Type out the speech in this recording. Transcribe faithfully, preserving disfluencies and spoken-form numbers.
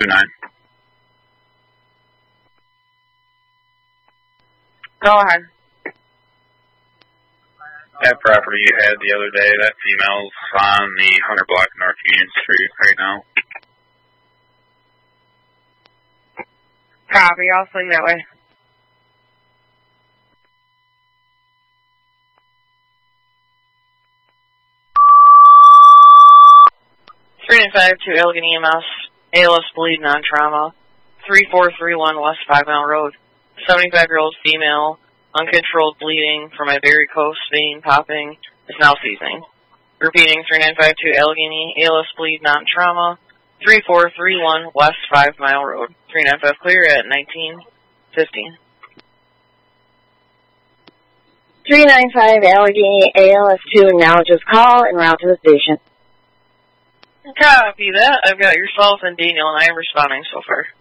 two nine. Go ahead. That property you had the other day, that female's on the Hunter Block North Union Street right now. Copy, I'll swing that way. three nine five to Elgin E M S, A L S bleed, non-trauma, three four three one West Five Mile Road. seventy-five-year-old female, uncontrolled bleeding from a varicose vein popping, is now seizing. Repeating, three nine five two Allegheny, A L S bleed, non-trauma, three four three one West Five Mile Road. three nine five clear at nineteen fifteen. three nine five Allegheny, A L S two, now just call and route to the station. Copy that. I've got yourself and Daniel, and I am responding so far.